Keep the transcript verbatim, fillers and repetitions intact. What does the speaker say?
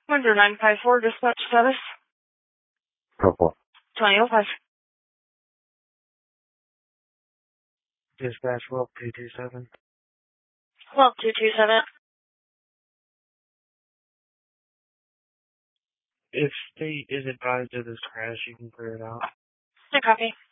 one zero nine five four, dispatch status. Purple. twenty oh five. Dispatch, Whelp two two seven. Well, two two seven. If state is advised of this crash, you can clear it out. No copy.